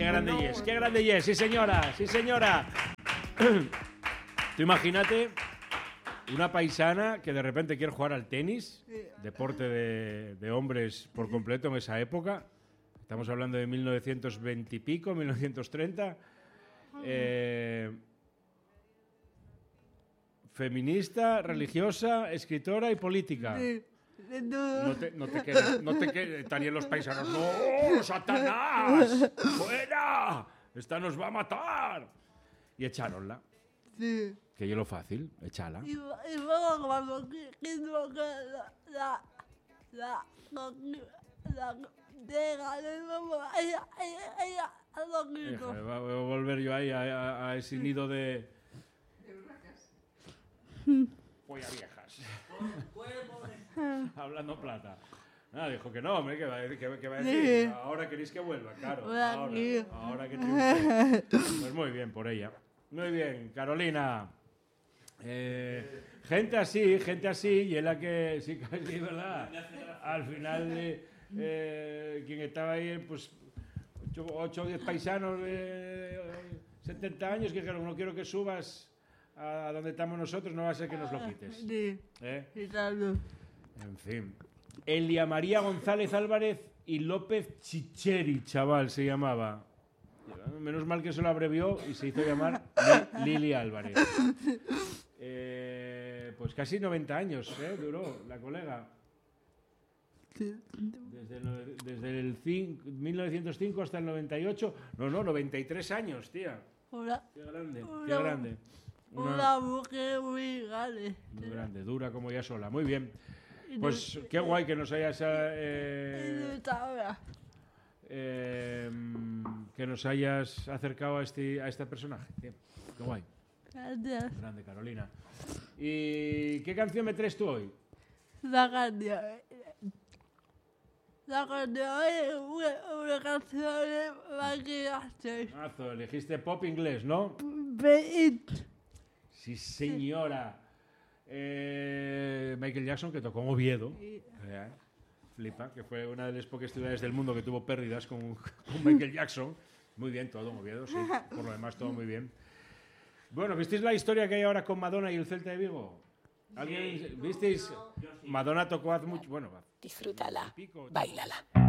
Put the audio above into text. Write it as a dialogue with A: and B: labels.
A: Qué grande yes, sí señora, sí señora. Tú imagínate una paisana que de repente quiere jugar al tenis, deporte de hombres por completo en esa época. Estamos hablando de 1920 y pico, 1930. Feminista, religiosa, escritora y política. No te quedes, estarían los paisanos. ¡No, Satanás! ¡Fuera! ¡Esta nos va a matar! Y echaronla.
B: Sí.
A: Que yo lo fácil, échala.
B: Y luego cuando quiso que la ella lo quitó.
A: Voy a volver yo ahí a ese nido de polla viejas. Hablando plata. Dijo que no, hombre, que va a decir. Ahora queréis que vuelva, claro. Ahora que triunfe. Pues muy bien por ella. Muy bien, Carolina. Gente así, y es la que sí, ¿verdad? Al final, quien estaba ahí, pues 8 o 10 paisanos de 70 años que dijeron, no quiero que subas a donde estamos nosotros, no va a ser que nos lo quites.
B: Sí.
A: En fin. Elia María González Álvarez y López Chicheri, chaval, se llamaba. Menos mal que se lo abrevió y se hizo llamar Lili Álvarez. Pues casi 90 años duró la colega. Desde el 1905 hasta el 98. No, 93 años, tía. Qué grande.
B: Una mujer muy grande.
A: Muy grande, dura como ella sola. Muy bien. Pues qué guay que nos hayas... que nos hayas acercado a este personaje, tío. Qué guay.
B: Gracias.
A: Grande, Carolina. ¿Y qué canción me traes tú hoy?
B: La canción es una canción de Michael Jackson.
A: Elegiste pop inglés, ¿no? Sí, señora. Michael Jackson, que tocó en Oviedo. Flipa, que fue una de las pocas ciudades del mundo que tuvo pérdidas con Michael Jackson. Muy bien, todo en Oviedo, sí. Por lo demás, todo muy bien. Bueno, ¿visteis la historia que hay ahora con Madonna y el Celta de Vigo? ¿Alguien visteis? Madonna tocó hace mucho... Bueno,
C: disfrútala, báilala.